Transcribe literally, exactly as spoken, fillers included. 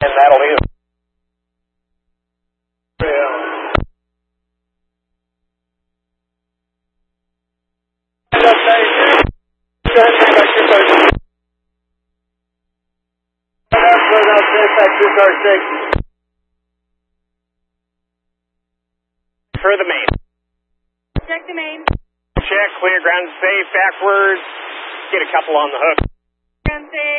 And that'll be it. For the main. Check the main. Check, clear, ground safe, backwards. Get a couple on the hook. Ground safe.